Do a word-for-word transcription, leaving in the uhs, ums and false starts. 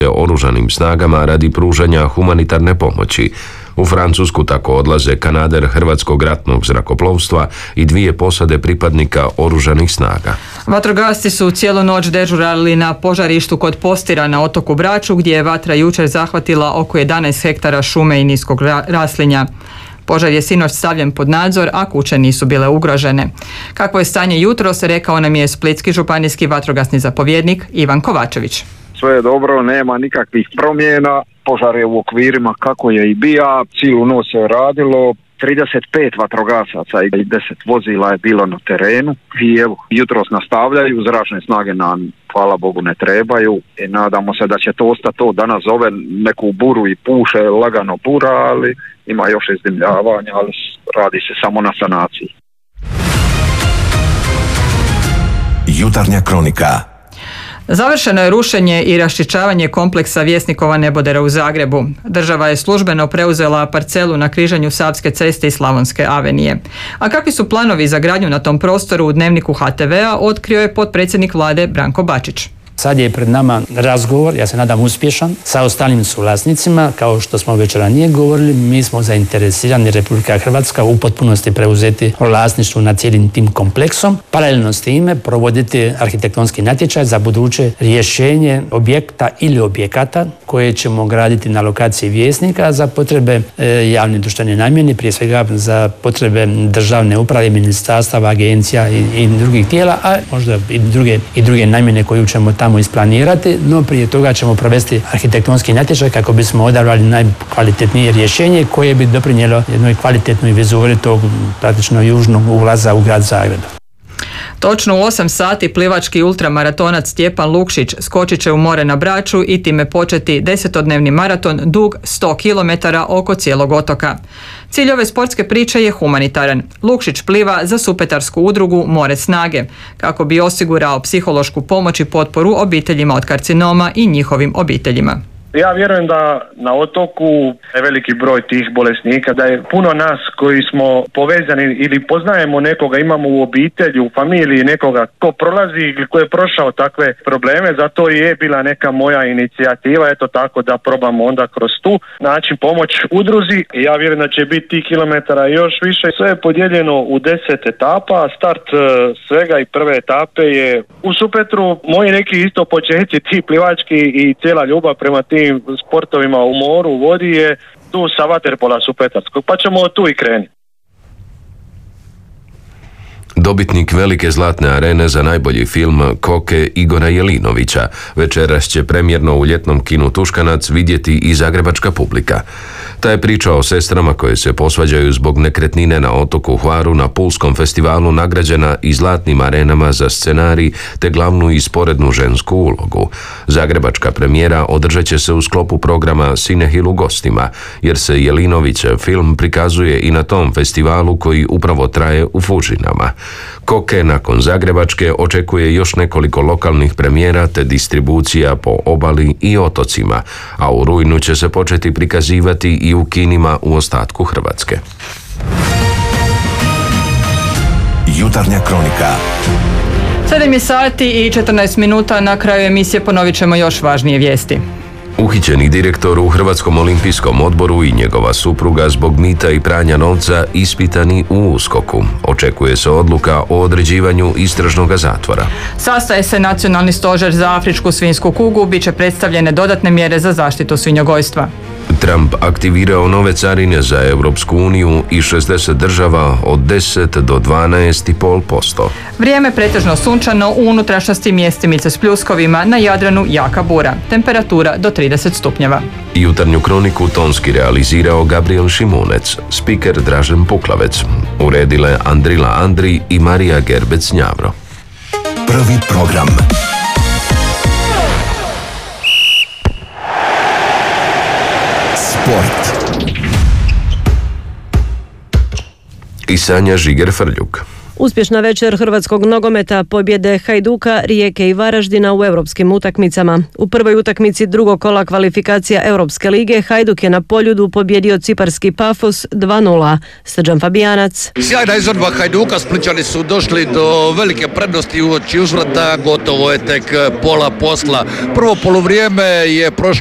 oružanim snagama radi pružanja humanitarne pomoći. U Francusku tako odlaze kanader Hrvatskog ratnog zrakoplovstva i dvije posade pripadnika oružanih snaga. Vatrogasci su cijelu noć dežurali na požarištu kod Postira na otoku Braču, gdje je vatra jučer zahvatila oko jedanaest hektara šume i niskog raslinja. Požar je sinoć stavljen pod nadzor, a kuće nisu bile ugrožene. Kakvo je stanje jutros, rekao nam je splitski županijski vatrogasni zapovjednik Ivan Kovačević. Sve je dobro, nema nikakvih promjena, požar je u okvirima kako je i bija, cijelu noć se je radilo, trideset pet vatrogasaca i deset vozila je bilo na terenu i evo, jutros nastavljaju, zračne snage nam, hvala Bogu, ne trebaju i nadamo se da će to ostati to. Danas zove neku buru i puše, lagano bura, ali ima još izdimljavanja, ali radi se samo na sanaciji. Jutarnja kronika. Završeno je rušenje i raščišćavanje kompleksa Vjesnikova nebodera u Zagrebu. Država je službeno preuzela parcelu na križanju Savske ceste i Slavonske avenije. A kakvi su planovi za gradnju na tom prostoru u Dnevniku H T V-a otkrio je potpredsjednik vlade Branko Bačić. Sad je pred nama razgovor, ja se nadam uspješan, sa ostalim suvlasnicima. Kao što smo već ranije govorili, mi smo zainteresirani, Republika Hrvatska, u potpunosti preuzeti vlasništvo nad cijelim tim kompleksom. Paralelno s time provoditi arhitektonski natječaj za buduće rješenje objekta ili objekata koje ćemo graditi na lokaciji Vjesnika za potrebe e, javne društvene namjene, prije svega za potrebe državne uprave, ministarstava, agencija i, i drugih tijela, a možda i druge, i druge namjene koju ćemo tamo isplanirati, no prije toga ćemo provesti arhitektonski natječaj kako bismo odabrali najkvalitetnije rješenje koje bi doprinijelo jednoj kvalitetnoj vizuri tog praktično južnog ulaza u grad Zagreb. Točno u osam sati plivački ultramaratonac Stjepan Lukšić skočit će u more na Braču i time početi desetodnevni maraton dug sto kilometara oko cijelog otoka. Cilj ove sportske priče je humanitaran. Lukšić pliva za supetarsku udrugu More snage, kako bi osigurao psihološku pomoć i potporu obiteljima od karcinoma i njihovim obiteljima. Ja vjerujem da na otoku je veliki broj tih bolesnika, da je puno nas koji smo povezani ili poznajemo nekoga, imamo u obitelji, u familiji nekoga ko prolazi ili ko je prošao takve probleme, zato je bila neka moja inicijativa, eto tako da probamo onda kroz tu način pomoć udruzi. Ja vjerujem da će biti tih kilometara još više. Sve je podijeljeno u deset etapa, start svega i prve etape je u Supetru. Moji neki isto početci, ti plivački i cijela ljubav prema tim sportovima u moru, u vodi je tu sa vaterpola Supetarskog, pa ćemo tu i krenuti. Dobitnik velike zlatne arene za najbolji film Koke Igora Jelinovića večeras će premjerno u ljetnom kinu Tuškanac vidjeti i zagrebačka publika. Ta je priča o sestrama koje se posvađaju zbog nekretnine na otoku Hvaru na Pulskom festivalu nagrađena i zlatnim arenama za scenarij te glavnu i sporednu žensku ulogu. Zagrebačka premijera održat će se u sklopu programa Cinehil u gostima, jer se Jelinovićev film prikazuje i na tom festivalu koji upravo traje u Fužinama. Koke nakon zagrebačke očekuje još nekoliko lokalnih premijera te distribucija po obali i otocima, a u rujnu će se početi prikazivati i u kinima u ostatku Hrvatske. Jutarnja kronika. sedam je sati i četrnaest minuta, na kraju emisije ponovit ćemo još važnije vijesti. Uhićeni direktor u Hrvatskom olimpijskom odboru i njegova supruga zbog mita i pranja novca ispitani u USKOK-u. Očekuje se odluka o određivanju istražnog zatvora. Sastaje se Nacionalni stožer za afričku svinjsku kugu, bit će predstavljene dodatne mjere za zaštitu svinjogojstva. Trump aktivirao nove carine za Europsku uniju i šezdeset država od deset do dvanaest zarez pet posto. Vrijeme pretežno sunčano, u unutrašnjosti mjestimice s pljuskovima, na Jadranu jaka bura. Temperatura do trideset stupnjeva. Jutarnju kroniku tonski realizirao Gabriel Šimunec, spiker Dražen Puklavec. Uredile Andrila Andri i Marija Gerbec Njavro. Prvi program. Sport. I Sanja Žiger Frljuk. Uspješna večer hrvatskog nogometa, pobjede Hajduka, Rijeke i Varaždina u europskim utakmicama. U prvoj utakmici drugog kola kvalifikacija Europske lige Hajduk je na Poljudu pobjedio ciparski Pafos dva nula. Srđan Fabijanac. Sjajna izvedba Hajduka, Splićani su došli do velike prednosti uoči uzvrata, gotovo je tek pola posla. Prvo poluvrijeme je prošlo